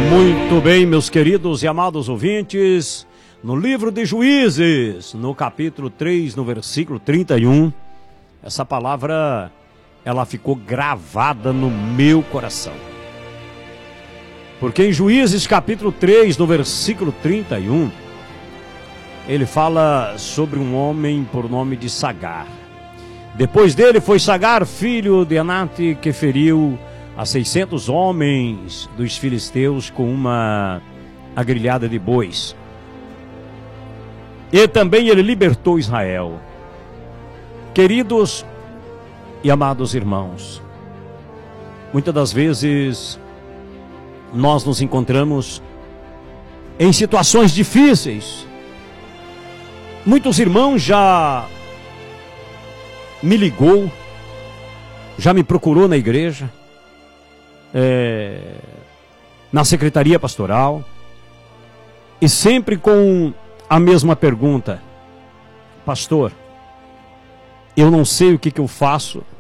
Muito bem, meus queridos e amados ouvintes, no livro de Juízes, no capítulo 3, no versículo 31, essa palavra, ela ficou gravada no meu coração. Porque em Juízes capítulo 3, no versículo 31, ele fala sobre um homem por nome de Sagar. Depois dele foi Sagar, filho de Anate, que feriu a 600 homens dos filisteus com uma agrilhada de bois. E também ele libertou Israel. Queridos e amados irmãos, muitas das vezes nós nos encontramos em situações difíceis. Muitos irmãos já me ligou, já me procurou na igreja, na secretaria pastoral, e sempre com a mesma pergunta: pastor, eu não sei o que eu faço,